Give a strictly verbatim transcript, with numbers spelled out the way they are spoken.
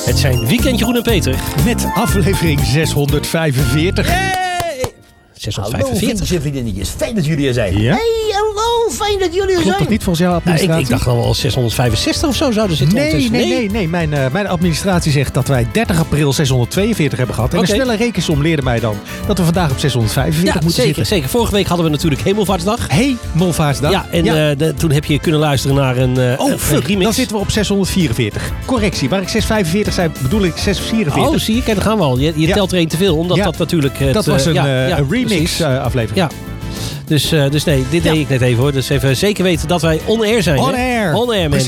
Het zijn Weekend Jeroen en Peter. Met aflevering zeshonderdvijfenveertig. Hey! zeshonderdvijfenveertig. Hallo vriendjes en vriendinnetjes, fijn dat jullie er zijn. Ja? Hey, hallo, fijn dat jullie er Klopt zijn. dat niet volgens jouw Nou, administratie? ik, ik dacht dan wel zeshonderdvijfenzestig of zo zouden zitten. Nee, nee, ondertussen. nee, nee. Mijn, uh, mijn administratie zegt dat wij dertig april zeshonderdtweeënveertig hebben gehad. En Oké. een snelle rekensom leerde mij dan dat we vandaag op zeshonderdvijfenveertig Ja, moeten zeker, zitten. zeker. Vorige week hadden we natuurlijk Hemelvaartsdag. Hemelvaartsdag. Ja, en eh, de, toen heb je kunnen luisteren naar een, uh, Oh, een fuck. remix. Dan zitten we op zeshonderdvierenveertig. Correctie, waar ik zeshonderdvijfenveertig zei, bedoel ik zeshonderdvierenveertig. Oh, zie je, kijk, daar gaan we al. Je, je Ja. telt er één te veel, omdat Ja. dat natuurlijk... Het, Dat was eh, een, ja, uh, ja, een remix precies. uh, aflevering. Ja. Dus, uh, dus nee, dit Ja. deed ik net even hoor. Dus even zeker weten dat wij on-air zijn. On hè? air. On-air, mensen.